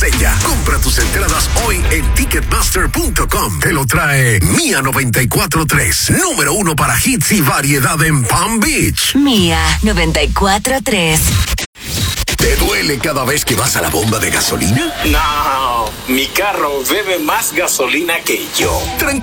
estrella. Compra tus entradas hoy en Ticketmaster.com. Te lo trae Mía 94.3, número 1 para hits y variedad en Palm Beach. Mía 94.3. ¿Te duele cada vez que vas a la bomba de gasolina? No, mi carro bebe más gasolina que yo.